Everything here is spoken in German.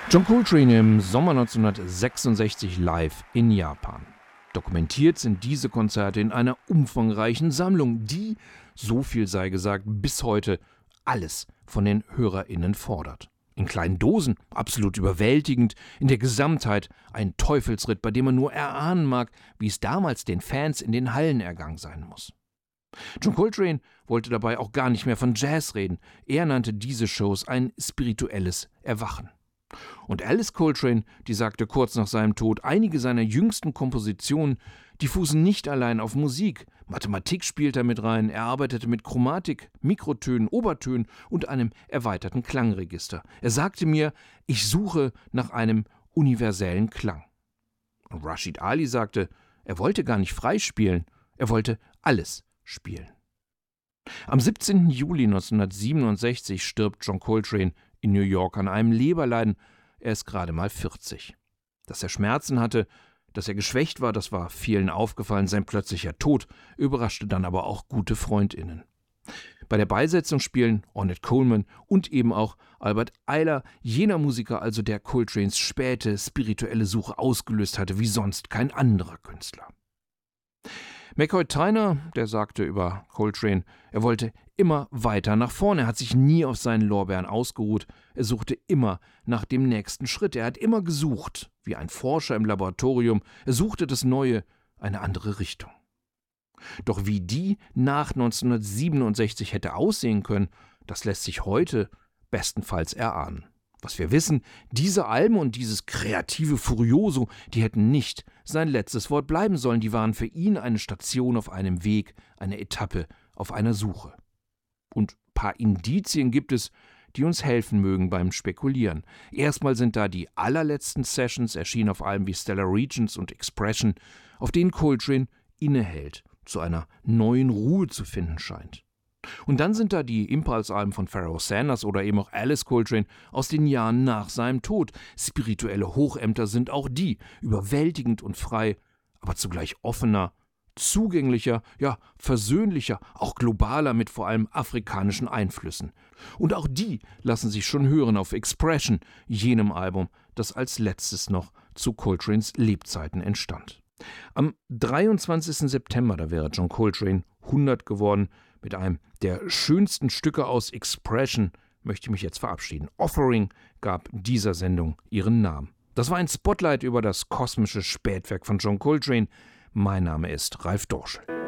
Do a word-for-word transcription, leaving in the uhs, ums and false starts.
John Coltrane im Sommer neunzehnhundertsechsundsechzig live in Japan. Dokumentiert sind diese Konzerte in einer umfangreichen Sammlung, die, so viel sei gesagt, bis heute alles von den HörerInnen fordert. In kleinen Dosen, absolut überwältigend, in der Gesamtheit ein Teufelsritt, bei dem man nur erahnen mag, wie es damals den Fans in den Hallen ergangen sein muss. John Coltrane wollte dabei auch gar nicht mehr von Jazz reden. Er nannte diese Shows ein spirituelles Erwachen. Und Alice Coltrane, die sagte kurz nach seinem Tod, einige seiner jüngsten Kompositionen, die fußen nicht allein auf Musik. Mathematik spielt er mit rein, er arbeitete mit Chromatik, Mikrotönen, Obertönen und einem erweiterten Klangregister. Er sagte mir, ich suche nach einem universellen Klang. Und Rashid Ali sagte, er wollte gar nicht frei spielen, er wollte alles spielen. Am siebzehnten Juli neunzehnhundertsiebenundsechzig stirbt John Coltrane in New York an einem Leberleiden. Er ist gerade mal vierzig. Dass er Schmerzen hatte, dass er geschwächt war, das war vielen aufgefallen. Sein plötzlicher Tod überraschte dann aber auch gute FreundInnen. Bei der Beisetzung spielen Ornette Coleman und eben auch Albert Ayler, jener Musiker also, der Coltranes späte spirituelle Suche ausgelöst hatte, wie sonst kein anderer Künstler. McCoy Tyner, der sagte über Coltrane, er wollte immer weiter nach vorne, er hat sich nie auf seinen Lorbeeren ausgeruht, er suchte immer nach dem nächsten Schritt, er hat immer gesucht, wie ein Forscher im Laboratorium, er suchte das Neue, eine andere Richtung. Doch wie die nach neunzehnhundertsiebenundsechzig hätte aussehen können, das lässt sich heute bestenfalls erahnen. Was wir wissen, diese Alben und dieses kreative Furioso, die hätten nicht sein letztes Wort bleiben sollen. Die waren für ihn eine Station auf einem Weg, eine Etappe auf einer Suche. Und ein paar Indizien gibt es, die uns helfen mögen beim Spekulieren. Erstmal sind da die allerletzten Sessions, erschienen auf Alben wie Stellar Regions und Expression, auf denen Coltrane innehält, zu einer neuen Ruhe zu finden scheint. Und dann sind da die Impulse-Alben von Pharoah Sanders oder eben auch Alice Coltrane aus den Jahren nach seinem Tod. Spirituelle Hochämter sind auch die, überwältigend und frei, aber zugleich offener, zugänglicher, ja versöhnlicher, auch globaler mit vor allem afrikanischen Einflüssen. Und auch die lassen sich schon hören auf Expression, jenem Album, das als letztes noch zu Coltranes Lebzeiten entstand. Am dreiundzwanzigsten September, da wäre John Coltrane hundert geworden. Mit einem der schönsten Stücke aus Expression möchte ich mich jetzt verabschieden. Offering gab dieser Sendung ihren Namen. Das war ein Spotlight über das kosmische Spätwerk von John Coltrane. Mein Name ist Ralf Dorschel.